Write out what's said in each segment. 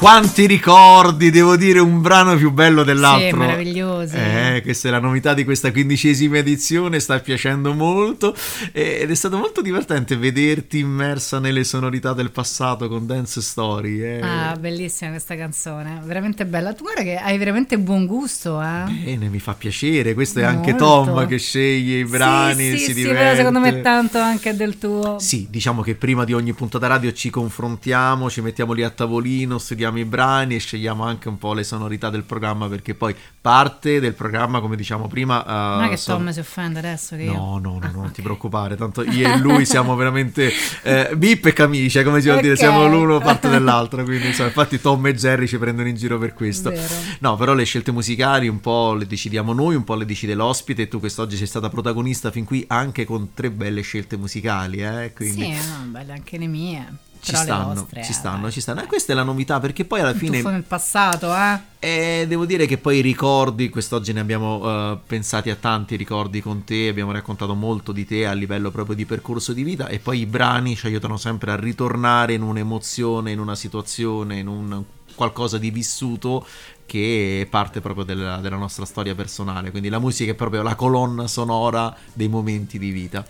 Quanti ricordi, devo dire, un brano più bello dell'altro. Sì, meravigliosi. Questa è la novità di questa 15ª edizione, sta piacendo molto ed è stato molto divertente vederti immersa nelle sonorità del passato con Dance Story. Ah, bellissima questa canzone, veramente bella. Tu guarda che hai veramente buon gusto, Bene, mi fa piacere. Questo è molto. anche Tom che sceglie i brani, sì, si sì, diverte. però secondo me tanto anche del tuo. Sì, diciamo che prima di ogni puntata radio ci confrontiamo, ci mettiamo lì a tavolino, studiamo i brani e scegliamo anche un po' le sonorità del programma, perché poi parte del programma, come diciamo prima, Non è che Tom si offende adesso che io... No, non ti preoccupare, tanto io e lui siamo veramente bip e camicia, come si vuol dire, siamo l'uno parte dell'altro, quindi insomma, infatti Tom e Jerry ci prendono in giro per questo. Vero. No, però le scelte musicali un po' le decidiamo noi, un po' le decide l'ospite, e tu quest'oggi sei stata protagonista fin qui anche con 3 belle scelte musicali, quindi... Sì, no, belle anche le mie. Ci Però stanno, le vostre, ci stanno. E questa è la novità, perché poi alla fine... tuffo nel passato, devo dire che poi i ricordi, quest'oggi ne abbiamo pensati a tanti ricordi con te, abbiamo raccontato molto di te a livello proprio di percorso di vita, e poi i brani ci aiutano sempre a ritornare in un'emozione, in una situazione, in un qualcosa di vissuto che è parte proprio della nostra storia personale, quindi la musica è proprio la colonna sonora dei momenti di vita.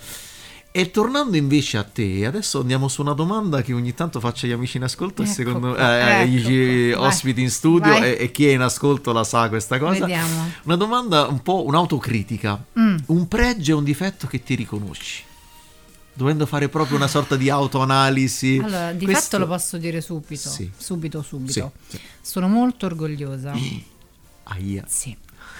E tornando invece a te, adesso andiamo su una domanda che ogni tanto faccio agli amici in ascolto, e secondo agli ospiti in studio, e chi è in ascolto la sa questa cosa. Vediamo. Una domanda un po' un'autocritica, un pregio e un difetto che ti riconosci, dovendo fare proprio una sorta di autoanalisi. Allora, di fatto lo posso dire subito. Sì. Subito. Sì. Sono molto orgogliosa. Aia. Sì.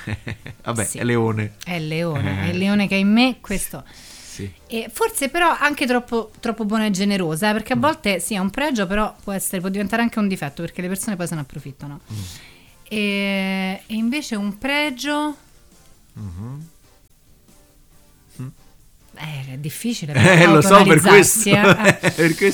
Vabbè, Sì. è Leone. È il leone che è in me, questo. Sì. E forse però anche troppo buona e generosa, perché a volte sì, è un pregio, però può diventare anche un difetto, perché le persone poi se ne approfittano. E invece un pregio... È difficile Lo so, per questo. autonalizzarsi, Per questo